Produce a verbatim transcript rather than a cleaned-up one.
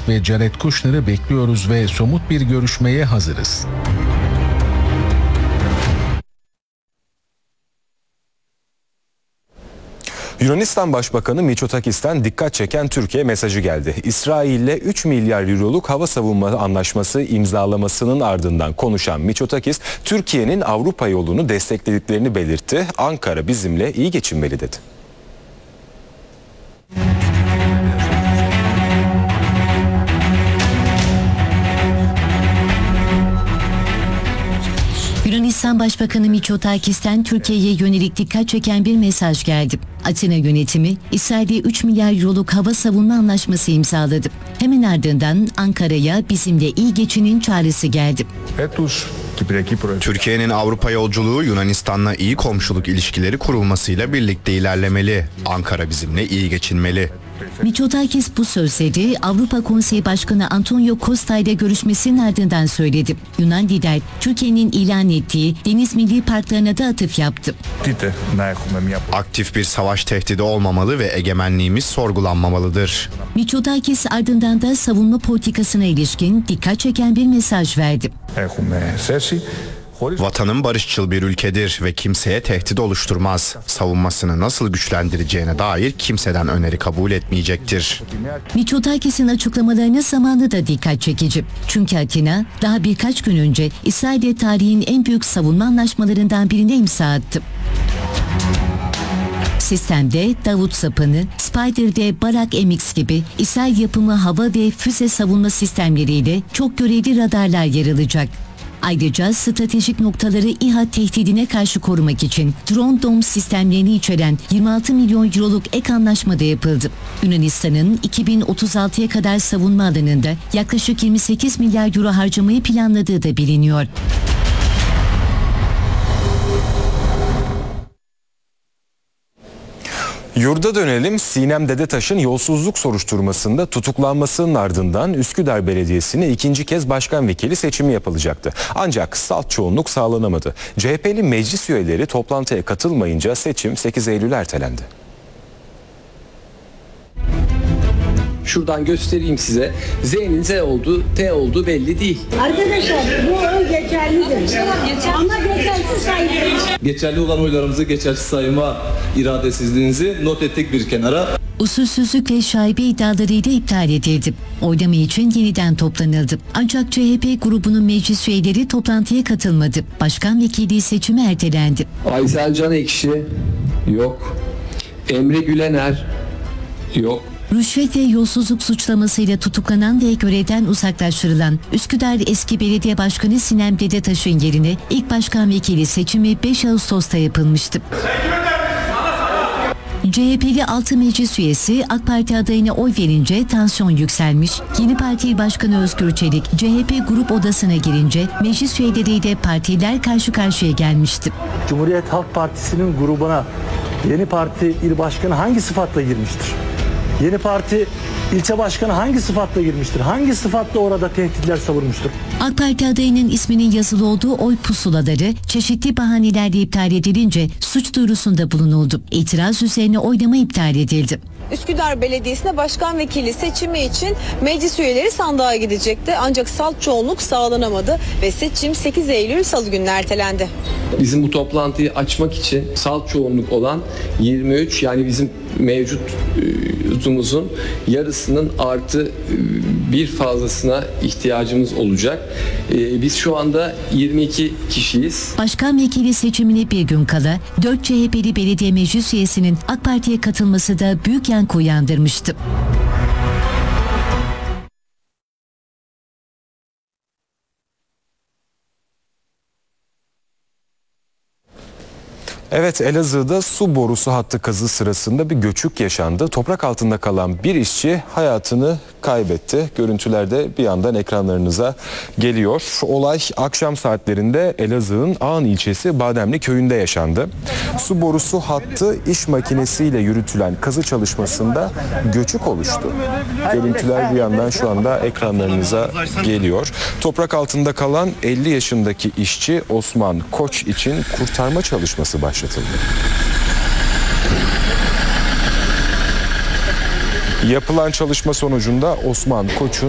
ve Jared Kushner'ı bekliyoruz ve somut bir görüşmeye hazırız. Yunanistan Başbakanı Mitsotakis'ten dikkat çeken Türkiye mesajı geldi. İsrail'le üç milyar euroluk hava savunma anlaşması imzalamasının ardından konuşan Mitsotakis, Türkiye'nin Avrupa yolunu desteklediklerini belirtti. Ankara bizimle iyi geçinmeli dedi. Yunanistan Başbakanı Mitsotakis'ten Türkiye'ye yönelik dikkat çeken bir mesaj geldi. Atina yönetimi İsrail'de üç milyar euroluk hava savunma anlaşması imzaladı. Hemen ardından Ankara'ya bizimle iyi geçinin çağrısı geldi. Türkiye'nin Avrupa yolculuğu Yunanistan'la iyi komşuluk ilişkileri kurulmasıyla birlikte ilerlemeli. Ankara bizimle iyi geçinmeli. Mitsotakis bu sözleri Avrupa Konseyi Başkanı Antonio Costa ile görüşmesinin ardından söyledi. Yunan lider Türkiye'nin ilan ettiği deniz milli parklarına da atıf yaptı. Aktif bir savaş tehdidi olmamalı ve egemenliğimiz sorgulanmamalıdır. Mitsotakis ardından da savunma politikasına ilişkin dikkat çeken bir mesaj verdi. Vatanım barışçıl bir ülkedir ve kimseye tehdit oluşturmaz. Savunmasını nasıl güçlendireceğine dair kimseden öneri kabul etmeyecektir. Mitsotakis'in açıklamalarına zamanı da dikkat çekici. Çünkü Atina daha birkaç gün önce İsrail'de tarihin en büyük savunma anlaşmalarından birine imza attı. Sistemde Davut Sapanı, Spider ve Barak M X gibi İsrail yapımı hava ve füze savunma sistemleriyle çok görevli radarlar yer alacak. Ayrıca stratejik noktaları İHA tehdidine karşı korumak için drone dome sistemlerini içeren yirmi altı milyon euroluk ek anlaşma da yapıldı. Yunanistan'ın iki bin otuz altıya kadar savunma alanında yaklaşık yirmi sekiz milyar euro harcamayı planladığı da biliniyor. Yurda dönelim. Sinem Dedetaş'ın yolsuzluk soruşturmasında tutuklanmasının ardından Üsküdar Belediyesi'ne ikinci kez başkan vekili seçimi yapılacaktı. Ancak salt çoğunluk sağlanamadı. C H P'li meclis üyeleri toplantıya katılmayınca seçim sekiz Eylül'e ertelendi. Şuradan göstereyim size. Z'nin Z olduğu, T olduğu belli değil. Arkadaşlar bu oy geçerlidir. Ama geçersiz sayılır. Geçerli olan oylarımızı geçersiz sayma iradesizliğinizi not ettik bir kenara. Usulsüzlük ve şaibe iddialarıyla iptal edildi. Oylama için yeniden toplanıldı. Ancak C H P grubunun meclis üyeleri toplantıya katılmadı. Başkan vekili seçimi ertelendi. Aysel Can Ekşi yok. Emre Gülener yok. Rüşvet ve yolsuzluk suçlamasıyla tutuklanan ve görevden uzaklaştırılan Üsküdar eski belediye başkanı Sinem Dedetaş'ın yerine ilk başkan vekili seçimi beş Ağustos'ta yapılmıştı. C H P'li altı meclis üyesi AK Parti adayına oy verince tansiyon yükselmiş. Yeni Parti İl Başkanı Özgür Çelik C H P grup odasına girince meclis üyeleriyle partiler karşı karşıya gelmişti. Cumhuriyet Halk Partisi'nin grubuna yeni parti il başkanı hangi sıfatla girmiştir? Yeni parti ilçe başkanı hangi sıfatla girmiştir? Hangi sıfatla orada tehditler savurmuştur? AK Parti adayının isminin yazılı olduğu oy pusulaları çeşitli bahanelerle iptal edilince suç duyurusunda bulunuldu. İtiraz üzerine oylama iptal edildi. Üsküdar Belediyesi'ne başkan vekili seçimi için meclis üyeleri sandığa gidecekti. Ancak salt çoğunluk sağlanamadı ve seçim sekiz Eylül Salı gününe ertelendi. Bizim bu toplantıyı açmak için salt çoğunluk olan yirmi üç, yani bizim mevcut yutumuzun yarısının artı bir fazlasına ihtiyacımız olacak. Biz şu anda yirmi iki kişiyiz. Başkan vekili seçimine bir gün kala dört C H P'li belediye meclis üyesinin AK Parti'ye katılması da büyük yankı uyandırmıştı. Evet, Elazığ'da su borusu hattı kazı sırasında bir göçük yaşandı. Toprak altında kalan bir işçi hayatını kaybetti. Görüntüler de bir yandan ekranlarınıza geliyor. Olay akşam saatlerinde Elazığ'ın Ağan ilçesi Bademli köyünde yaşandı. Su borusu hattı iş makinesiyle yürütülen kazı çalışmasında göçük oluştu. Görüntüler bir yandan şu anda ekranlarınıza geliyor. Toprak altında kalan elli yaşındaki işçi Osman Koç için kurtarma çalışması başlatıldı. Yapılan çalışma sonucunda Osman Koç'un